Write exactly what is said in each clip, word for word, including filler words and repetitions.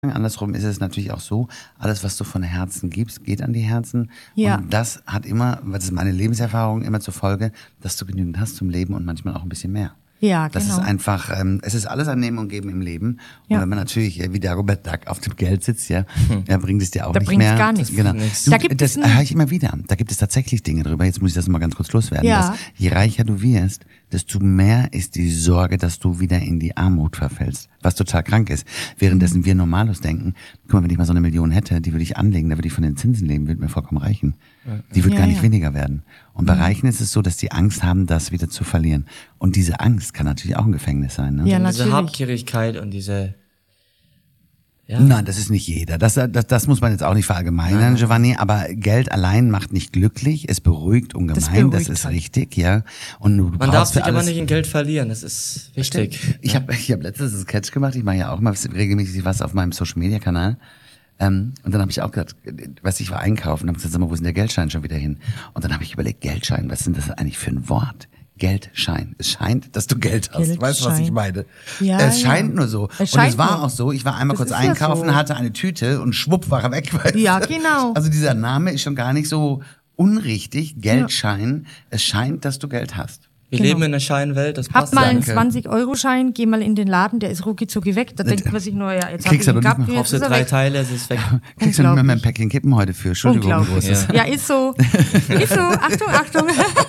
Andersrum ist es natürlich auch so, alles, was du von Herzen gibst, geht an die Herzen. Ja. Und das hat immer, das ist meine Lebenserfahrung, immer zur Folge, dass du genügend hast zum Leben und manchmal auch ein bisschen mehr. Ja, Das genau. ist einfach, ähm, es ist alles ein Nehmen und Geben im Leben. Und Ja. wenn man natürlich, äh, wie der Robert Duck auf dem Geld sitzt, ja, Hm. ja bringt es dir auch Da nicht bringt's mehr. gar nichts. Genau. Nichts. Du, Da gibt das es ein- höre ich immer wieder. Da gibt es tatsächlich Dinge drüber. Jetzt muss ich das mal ganz kurz loswerden. Ja. Dass, je reicher du wirst, desto mehr ist die Sorge, dass du wieder in die Armut verfällst. Was total krank ist. Währenddessen wir Normalos denken, guck mal, wenn ich mal so eine Million hätte, die würde ich anlegen, da würde ich von den Zinsen leben, würde mir vollkommen reichen. Die wird Ja, gar nicht ja. weniger werden. Und bei Reichen ist es so, dass die Angst haben, das wieder zu verlieren. Und diese Angst kann natürlich auch ein Gefängnis sein. Ne? Ja, Und diese natürlich. Habgierigkeit und diese, ja, Nein, das ist nicht jeder. Das, das, das muss man jetzt auch nicht verallgemeinern, Giovanni. Aber Geld allein macht nicht glücklich. Es beruhigt ungemein. Das, beruhigt ist halt. richtig, ja. Und du man darf brauchst sich für aber alles- nicht in Geld verlieren, das ist wichtig. Ich habe ich hab letztens einen Sketch gemacht. Ich mache ja auch mal regelmäßig was auf meinem Social Media Kanal. Ähm, und dann habe ich auch gedacht, was ich war einkaufen, habe gesagt, sag mal, wo ist denn der Geldschein schon wieder hin? Und dann habe ich überlegt, Geldschein, was ist denn das eigentlich für ein Wort? Geldschein. Es scheint, dass du Geld hast. Geldschein. Weißt du, was ich meine? Ja, es ja. scheint nur so. Es und scheint es war nur. auch so. Ich war einmal Das kurz ist ja einkaufen, so. hatte eine Tüte und schwupp war er weg. Weißt Ja, du? genau. Also dieser Name ist schon gar nicht so unrichtig. Geldschein. Es scheint, dass du Geld hast. Wir Genau. leben in einer Scheinwelt, das Hab passt mal ja. einen Danke. zwanzig-Euro-Schein, geh mal in den Laden, der ist rucki-zucki weg. Da denkt man sich nur, ja, jetzt hab Kriegst ich du ihn aber nicht gehabt, mehr. jetzt Kaufst du ist er drei weg. Teile, es ist weg. Kriegst du nicht mehr ein Unglaublich. Päckchen Kippen heute für? Entschuldigung, wie groß Unglaublich. ist Ja. Ja, ist so. Ist so. Achtung, Achtung.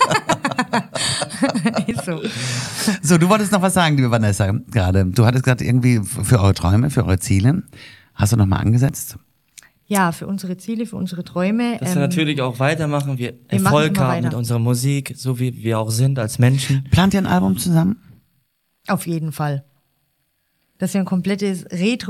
Ist so. So, du wolltest noch was sagen, liebe Vanessa, gerade. Du hattest gerade irgendwie für eure Träume, für eure Ziele. Hast du noch mal angesetzt? Ja, für unsere Ziele, für unsere Träume. Dass ähm, wir natürlich auch weitermachen, wir, wir machen Erfolg immer haben weiter. mit unserer Musik, so wie wir auch sind als Menschen. Plant ihr ein Album zusammen? Auf jeden Fall. Dass wir ein komplettes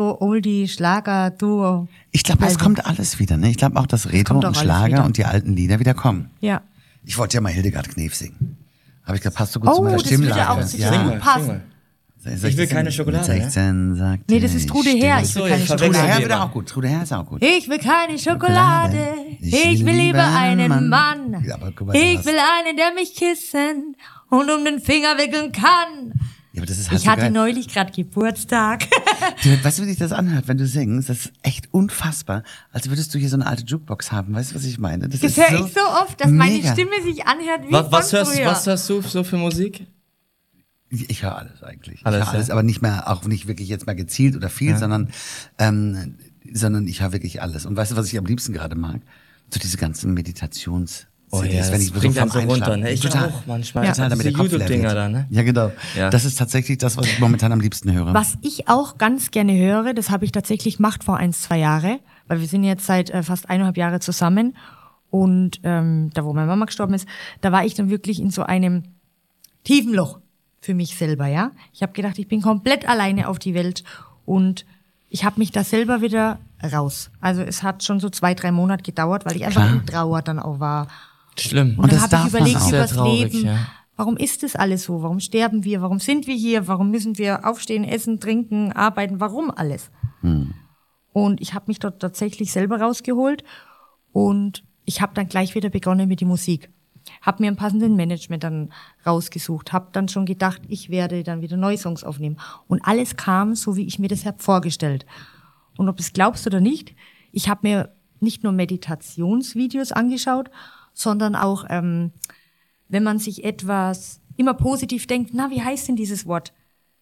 Retro-Oldie-Schlager-Duo. Ich glaube, das Album. kommt alles wieder. Ne? Ich glaube auch, dass Retro kommt auch und alles Schlager wieder. und die alten Lieder wieder kommen. Ja. Ich wollte ja mal Hildegard Knef singen. Habe ich gedacht, passt so gut zu Oh, meiner das würde Stimmlage. auch zu Sing dir mal, passen. sing mal. Soll Ich will das keine mit Schokolade, sechzehn sagt Nee, das ist Trude Herr. Ich So, will keine ich Trude verwechsel Schokolade. Herr die wieder immer. auch gut. Trude Herr ist auch gut. Ich will keine Schokolade. Ich will lieber einen Mann. Ja, aber guck mal, du Ich hast- will einen, der mich kissen und um den Finger wickeln kann. Ja, aber das ist halt Ich so hatte geil. neulich gerade Geburtstag. Du, weißt du, wie sich das anhört, wenn du singst? Das ist echt unfassbar. Als würdest du hier so eine alte Jukebox haben. Weißt du, was ich meine? Das höre ich so oft, dass meine mega. Stimme sich anhört wie Was, was, von hörst, früher. was hörst du so für Musik? Ich, ich höre alles eigentlich. Alles, ich höre alles, ja? aber nicht mehr, auch nicht wirklich jetzt mal gezielt oder viel, sondern, ähm, sondern ich höre wirklich alles. Und weißt du, was ich am liebsten gerade mag? So diese ganzen Meditations- Oh ja, wenn das ich bringt vom einen so runter, Einschlafen- ne? Ich total, auch manchmal. Total, Ja, damit diese der Kopf leer YouTube-Dinger wird. da, ne? Ja, genau. Ja. Das ist tatsächlich das, was ich momentan am liebsten höre. Was ich auch ganz gerne höre, das habe ich tatsächlich gemacht vor ein, zwei Jahre, weil wir sind jetzt seit äh, fast eineinhalb Jahre zusammen und ähm, da, wo meine Mama gestorben ist, da war ich dann wirklich in so einem tiefen Loch für mich selber, ja. Ich habe gedacht, ich bin komplett alleine auf die Welt und ich habe mich da selber wieder raus. Also es hat schon so zwei, drei Monate gedauert, weil ich einfach Klar. in Trauer dann auch war. Schlimm. Und, Und dann das habe ich darf man überlegt auch. über Sehr das traurig, Leben. ja. Warum ist das alles so? Warum sterben wir? Warum sind wir hier? Warum müssen wir aufstehen, essen, trinken, arbeiten? Warum alles? Hm. Und ich habe mich dort tatsächlich selber rausgeholt und ich habe dann gleich wieder begonnen mit der Musik. Habe mir einen passenden Management dann rausgesucht, habe dann schon gedacht, ich werde dann wieder neue Songs aufnehmen. Und alles kam so, wie ich mir das habe vorgestellt. Und ob du es glaubst oder nicht, ich habe mir nicht nur Meditationsvideos angeschaut, sondern auch, ähm, wenn man sich etwas immer positiv denkt, na, wie heißt denn dieses Wort?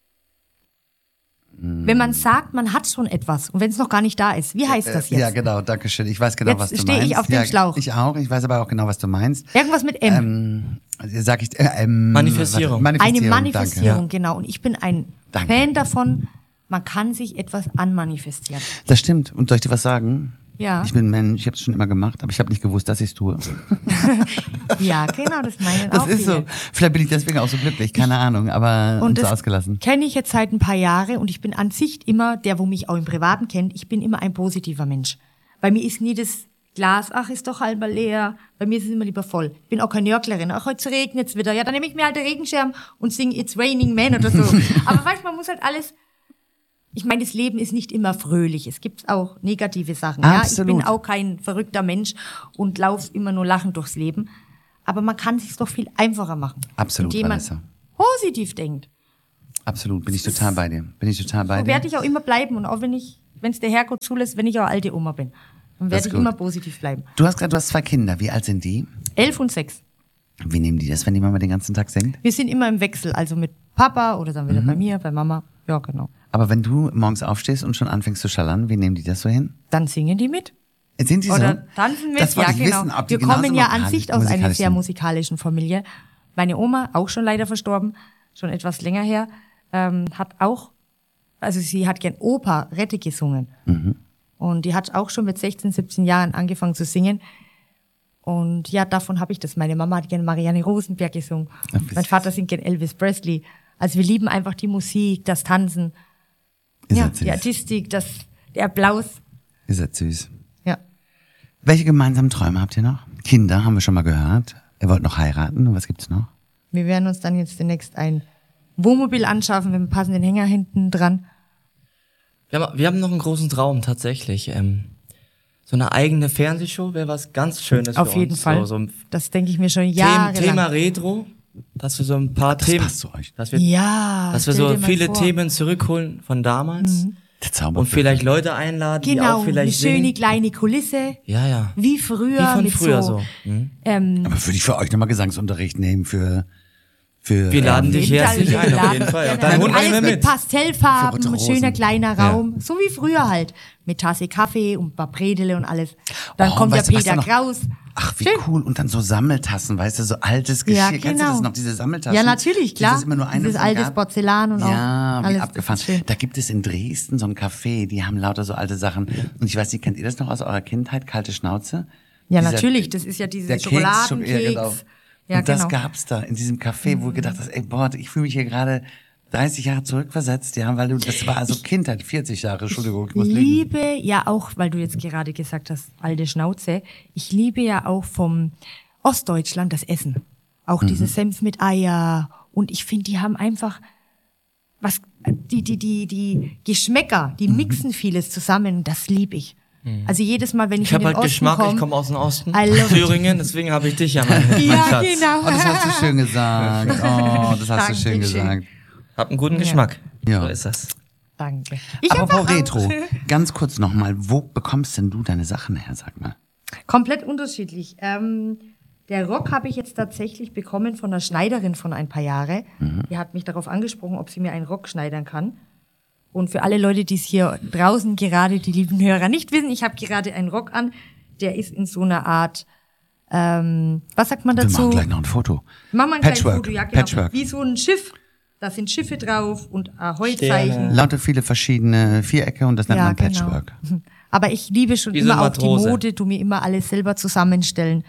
Wenn man sagt, man hat schon etwas und wenn es noch gar nicht da ist, wie heißt das jetzt? Ja, genau, danke schön. Ich weiß genau, Jetzt was du stehe meinst. ich auf dem ja, Schlauch. Ich auch. Ich weiß aber auch genau, was du meinst. Irgendwas mit M. Ähm, sag ich, äh, ähm, Manifestierung. warte, Eine Manifestierung. Manifestierung, Danke. genau. Und ich bin ein Danke. Fan davon, man kann sich etwas anmanifestieren. Das stimmt. Und soll ich dir was sagen? Ja. Ich bin ein Mensch, ich habe es schon immer gemacht, aber ich habe nicht gewusst, dass ich es tue. Ja, genau, das meinen Das auch ist viele. so. Vielleicht bin ich deswegen auch so glücklich, keine Ahnung, aber Und so das ausgelassen. kenne ich jetzt seit ein paar Jahren und ich bin an sich immer, der, wo mich auch im Privaten kennt, ich bin immer ein positiver Mensch. Bei mir ist nie das Glas, ach, ist doch halber leer. Bei mir ist es immer lieber voll. Ich bin auch keine Nörglerin. Ach, heute regnet es wieder. Ja, dann nehme ich mir halt den Regenschirm und singe It's Raining Man oder so. Aber weißt du, man muss halt alles... Ich meine, das Leben ist nicht immer fröhlich. Es gibt auch negative Sachen. Ja? Ich Absolut. bin auch kein verrückter Mensch und laufe immer nur lachend durchs Leben. Aber man kann es sich doch viel einfacher machen. Absolut, indem man Vanessa. positiv denkt. Absolut, bin ich total bei dir. Bin ich total bei So dir. werde ich auch immer bleiben. Und auch wenn ich wenn es der Herrgott zulässt, wenn ich auch alte Oma bin. Dann Das werde ist ich gut. immer positiv bleiben. Du hast gerade, du hast zwei Kinder. Wie alt sind die? Elf und sechs. Wie nehmen die das, wenn die Mama den ganzen Tag singt? Wir sind immer im Wechsel, also mit Papa oder dann Mhm. wieder bei mir, bei Mama. Ja, genau. Aber wenn du morgens aufstehst und schon anfängst zu schallern, wie nehmen die das so hin? Dann singen die mit. Sind die Oder so? tanzen mit. Das wollte Ja, ich genau. wissen, ob die Wir genauso kommen ja an musikalisch- sich aus einer musikalisch sehr sind. musikalischen Familie. Meine Oma, auch schon leider verstorben, schon etwas länger her, ähm, hat auch, also sie hat gern Operette gesungen. Mhm. Und die hat auch schon mit sechzehn, siebzehn Jahren angefangen zu singen. Und ja, davon habe ich das. Meine Mama hat gerne Marianne Rosenberg gesungen. Ach, wie Mein süß. Vater singt gerne Elvis Presley. Also wir lieben einfach die Musik, das Tanzen, Ihr ja, seid süß. die Artistik, das, der Applaus. Ihr seid süß. Ja. Welche gemeinsamen Träume habt ihr noch? Kinder, haben wir schon mal gehört. Ihr wollt noch heiraten. Und was gibt's noch? Wir werden uns dann jetzt demnächst ein Wohnmobil anschaffen mit einem passenden Hänger hinten dran. Wir haben, wir haben noch einen großen Traum tatsächlich. Ähm, so eine eigene Fernsehshow wäre was ganz Schönes Auf für jeden uns. Fall. So, so ein Das denke ich mir schon Thema, jahrelang. Thema Retro, dass wir so ein paar Das Themen, passt zu euch. dass wir, Ja, dass wir stell so dir mal viele vor. Themen zurückholen von damals Der Zauber. und vielleicht Leute einladen, die Genau, auch eine vielleicht schöne singen. kleine Kulisse, Ja, ja. wie früher. Wie von mit früher so. so. Mhm. Ähm, Aber würde ich für euch nochmal Gesangsunterricht nehmen für, für, Wir laden ähm, dich jeden herzlich Fall ein, auf geladen. jeden Fall. Ja, Und dann holen wir alles ihn mit mit. Für Pastellfarben, rote ein Rosen. schöner kleiner Ja. Raum, so wie früher halt. Mit Tasse Kaffee und ein paar Bredele und alles. Dann Oh, kommt der weißt du, was Peter da noch- Kraus. Ach, wie Schön. cool. Und dann so Sammeltassen, weißt du, so altes Geschirr. Ja, Kennst du genau. das noch, diese Sammeltassen? Ja, natürlich, klar. Dieses immer nur eine Dieses von altes gab? Porzellan und auch Ja, wie alles. Das abgefahren. ist schön. Da gibt es in Dresden so ein Café, die haben lauter so alte Sachen. Und ich weiß nicht, kennt ihr das noch aus eurer Kindheit? Kalte Schnauze? Ja, Dieser- natürlich. Das ist ja dieses der Keks, Schokoladenkeks. ja, genau. Ja, und das genau. gab's da in diesem Café, wo du gedacht hast, ey, boah, ich fühle mich hier gerade dreißig Jahre zurückversetzt, ja, weil du, das war also Kindheit, vierzig Jahre, Entschuldigung, ich muss lügen. liebe ja auch, weil du jetzt gerade gesagt hast, alte Schnauze, ich liebe ja auch vom Ostdeutschland das Essen. Auch diese Senf mit Eier. Und ich finde, die haben einfach was, die, die, die, die Geschmäcker, die mixen vieles zusammen. Das liebe ich. Also jedes Mal, wenn ich, Ich in habe den halt Osten Geschmack, komm, ich komme aus dem Osten, I love it. Thüringen, deswegen habe ich dich ja, mein, mein Ja, Schatz. genau. Oh, das hast du schön gesagt. Oh, das hast du schön Dankeschön. gesagt. Hab einen guten Geschmack. Ja. So ist das. Danke. Ich Apropos hab auch- Retro, ganz kurz nochmal, wo bekommst denn du deine Sachen her, sag mal? Komplett unterschiedlich. Ähm, der Rock habe ich jetzt tatsächlich bekommen von einer Schneiderin von ein paar Jahren. Die hat mich darauf angesprochen, ob sie mir einen Rock schneidern kann. Und für alle Leute, die es hier draußen gerade, die lieben Hörer, nicht wissen, ich habe gerade einen Rock an, der ist in so einer Art, ähm, was sagt man Wir dazu? machen gleich noch ein Foto. Machen wir ein kleines Patchwork. Foto, ja genau. Patchwork. Wie so ein Schiff. Da sind Schiffe drauf und Ahoi-Zeichen. Sterne. Lauter viele verschiedene Vierecke und das nennt man Patchwork. Genau. Aber ich liebe schon Wie so immer ein auch die Matrose. Mode, du mir immer alles selber zusammenstellen.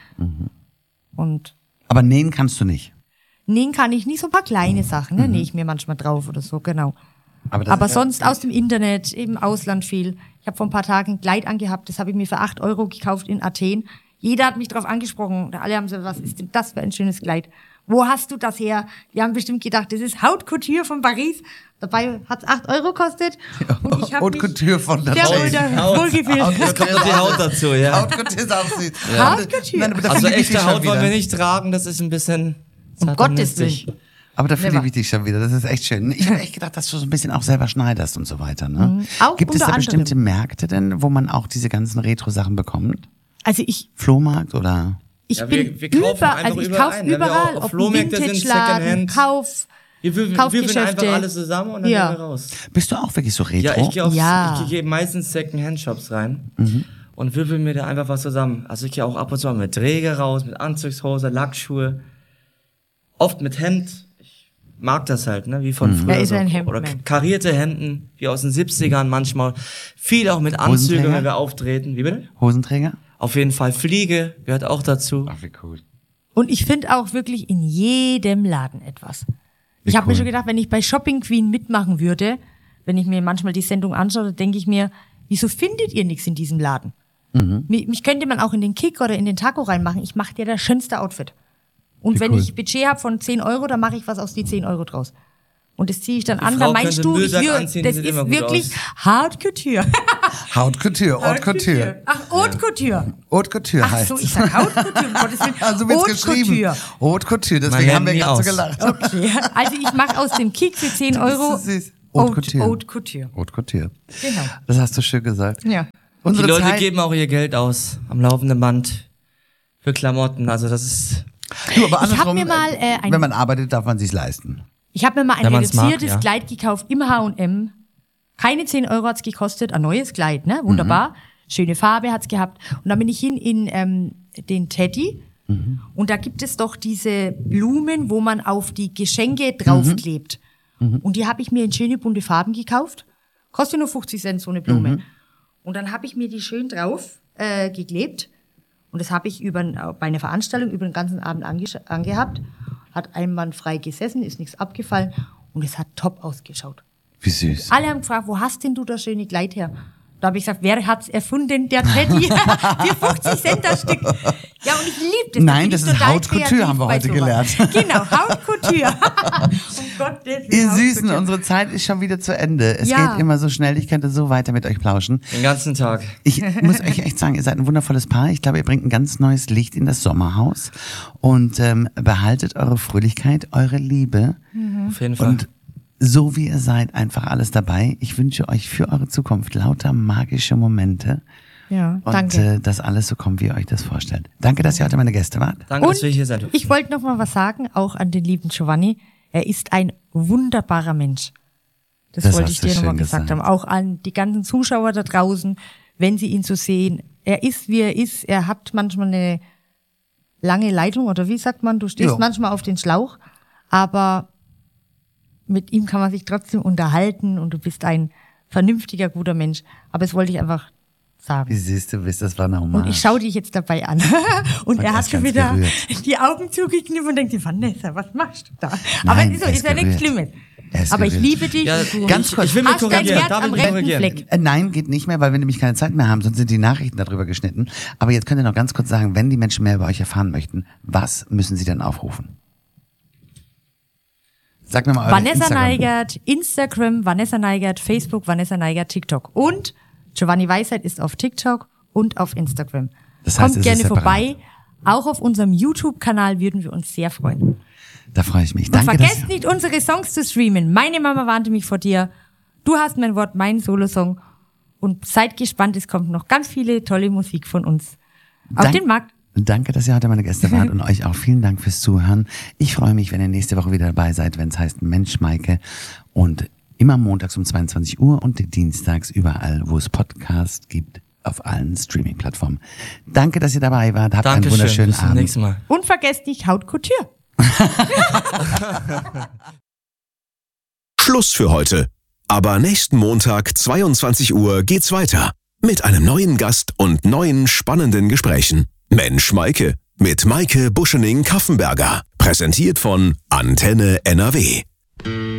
Und Aber nähen kannst du nicht. nähen kann ich nicht, so ein paar kleine Sachen, ne, nähe ich mir manchmal drauf oder so, genau. Aber, das Aber ist ja- sonst aus dem Internet, im Ausland viel. Ich habe vor ein paar Tagen ein Kleid angehabt, das habe ich mir für acht Euro gekauft in Athen. Jeder hat mich drauf angesprochen. Alle haben gesagt, was ist denn das für ein schönes Kleid? Wo hast du das her? Die haben bestimmt gedacht, das ist Haute Couture von Paris. Dabei hat es acht Euro gekostet. Und ich habe Haute mich Couture von der sehr wohl Paris. da Haut. wohlgefühlt. Jetzt kommt noch die Haut dazu, ja. Haute Couture ist auch süß. Haute Couture. Nein, aber da Also verliebe ich dich echte schon Haut wollen wieder. wir nicht tragen, das ist ein bisschen Um Gottes satanistisch. Willen. Aber da verliebe Never. ich dich schon wieder. Das ist echt schön. Ich habe echt gedacht, dass du so ein bisschen auch selber schneiderst und so weiter. Ne? Auch Gibt es da unter bestimmte anderem. Märkte denn, wo man auch diese ganzen Retro-Sachen bekommt? Also ich, Flohmarkt oder? ich Ja, bin wir- wir kaufen über, einfach also ich überall kaufe ein. Wenn wir überall, auch auf auf Flohmärkte sind, Vintage-Laden, Secondhand. Kauf, Wir würfeln, Kaufgeschäfte. würfeln einfach alles zusammen und dann Ja. gehen wir raus. Bist du auch wirklich so retro? Ja, ich gehe auf, Ja. ich gehe meistens Secondhand-Shops rein Mhm. und würfel mir da einfach was zusammen. Also ich gehe auch ab und zu mal mit Träger raus, mit Anzugshose, Lackschuhe, oft mit Hemd. Ich mag das halt, ne, wie von früher. Er ist so. ein Hemdman. Oder karierte Hemden, wie aus den siebzigern manchmal. Viel auch mit Anzügen, Hosenträger? wenn wir auftreten. Wie bitte? Hosenträger? Auf jeden Fall Fliege gehört auch dazu. Ach, wie cool. Und ich finde auch wirklich in jedem Laden etwas. Ich habe cool. mir schon gedacht, wenn ich bei Shopping Queen mitmachen würde, wenn ich mir manchmal die Sendung anschaue, denke ich mir, wieso findet ihr nichts in diesem Laden? Mhm. Mich, mich könnte man auch in den Kick oder in den Taco reinmachen. Ich mache dir das schönste Outfit. Und Wie wenn cool. ich Budget habe von zehn Euro, dann mache ich was aus die zehn Euro draus. Und das ziehe ich dann an, Frau dann meinst könnte du, einen ich Müllsack wür, anziehen, das sieht ist immer gut wirklich aus. Haute Couture. Haute Couture, Haute Couture. Ach, Haute Couture. Haute Couture Ach heißt so, ich sag Haute Couture, um Gottes Willen. Also wird's Haute geschrieben. Couture. Haute Couture, Man deswegen lernt haben wir nie gerade so aus. gelacht. Okay. Also ich mache aus dem Kick für zehn Euro Das ist süß. Haute Haute Couture. Haute Couture. Haute Couture. Genau. Das hast du schön gesagt. Ja. Die Unsere Leute Zeit, geben auch ihr Geld aus am laufenden Band für Klamotten. Also das ist... du, aber Ich hab andersrum, mir mal, äh, ein- wenn man arbeitet, darf man sich's leisten. Ich habe mir mal ein Wenn man's reduziertes mag, ja. Kleid gekauft im H und M. Keine zehn Euro hat's gekostet, ein neues Kleid, ne? Wunderbar. Mhm. Schöne Farbe hat's gehabt. Und dann bin ich hin in ähm, den Teddy. Mhm. Und da gibt es doch diese Blumen, wo man auf die Geschenke draufklebt. Mhm. Und die habe ich mir in schöne bunte Farben gekauft. Kostet nur fünfzig Cent so eine Blume. Mhm. Und dann habe ich mir die schön drauf äh, geklebt. Und das habe ich über, bei einer Veranstaltung über den ganzen Abend ange- angehabt. Hat einwandfrei gesessen, ist nichts abgefallen. Und es hat top ausgeschaut. Wie süß. Alle haben gefragt, wo hast denn du das schöne Kleid her? Da habe ich gesagt, wer hat's erfunden? Der Teddy. Für fünfzig Cent das Stück. Ja, und ich liebe das. Nein, Da bin das ich ist total Haute Couture, kreativ haben wir bei heute sowas. gelernt. Genau, Haute Couture. um Gottes Willen, Ihr Haute Süßen, Couture. unsere Zeit ist schon wieder zu Ende. Es Ja. geht immer so schnell, ich könnte so weiter mit euch plauschen. Den ganzen Tag. Ich muss euch echt sagen, ihr seid ein wundervolles Paar. Ich glaube, ihr bringt ein ganz neues Licht in das Sommerhaus und ähm, behaltet eure Fröhlichkeit, eure Liebe Auf jeden Fall. und so wie ihr seid, einfach alles dabei. Ich wünsche euch für eure Zukunft lauter magische Momente Ja, und danke. äh, dass alles so kommt, wie ihr euch das vorstellt. Danke, dass ihr heute meine Gäste wart. Danke, Und dass wir hier sind. ich wollte noch mal was sagen, auch an den lieben Giovanni. Er ist ein wunderbarer Mensch. Das, Das wollte hast ich du dir noch mal schön gesagt gesagt. haben. Auch an die ganzen Zuschauer da draußen, wenn sie ihn so sehen. Er ist, wie er ist. Er hat manchmal eine lange Leitung, oder wie sagt man? Du stehst Ja. manchmal auf den Schlauch, aber mit ihm kann man sich trotzdem unterhalten und du bist ein vernünftiger, guter Mensch. Aber das wollte ich einfach Wie sagen. süß du bist, das war normal. Und ich schaue dich jetzt dabei an. Und, Und er er hat ist schon ganz wieder gerührt. die Augen zugeknippt und denkt, Vanessa, was machst du da? Nein, Aber so er ist ist ja nichts gerührt. Schlimmes. Er ist Aber ich gerührt. liebe dich. Ja, und du ganz ich, kurz. ich will mich hast dein korrigieren. Herz Darf ich am mich rechten korrigieren? Fleck. Äh, Nein, geht nicht mehr, weil wir nämlich keine Zeit mehr haben, sonst sind die Nachrichten darüber geschnitten. Aber jetzt könnt ihr noch ganz kurz sagen, wenn die Menschen mehr über euch erfahren möchten, was müssen sie denn aufrufen? Sag mir mal eure Vanessa Instagram. Neigert, Instagram, Vanessa Neigert, Facebook, Vanessa Neigert, TikTok. Und Giovanni Weisheit ist auf TikTok und auf Instagram. Das heißt, Kommt es gerne ist separat. vorbei. Auch auf unserem YouTube-Kanal würden wir uns sehr freuen. Da freue ich mich. Und Danke, dass vergesst nicht, unsere Songs zu streamen. Meine Mama warnte mich vor dir. Du hast mein Wort, mein Solosong. Und seid gespannt, es kommt noch ganz viele tolle Musik von uns auf Dank- den Markt. Danke, dass ihr heute meine Gäste wart und euch auch vielen Dank fürs Zuhören. Ich freue mich, wenn ihr nächste Woche wieder dabei seid, wenn es heißt Mensch Maike und immer montags um zweiundzwanzig Uhr und dienstags überall, wo es Podcasts gibt, auf allen Streaming-Plattformen. Danke, dass ihr dabei wart. Habt einen Dankeschön. wunderschönen Bis zum Abend. nächsten Mal. Und vergesst nicht Haute Couture. Schluss für heute. Aber nächsten Montag, zweiundzwanzig Uhr, geht's weiter. Mit einem neuen Gast und neuen spannenden Gesprächen. Mensch Maike. Mit Maike Buschening-Kaffenberger. Präsentiert von Antenne N R W.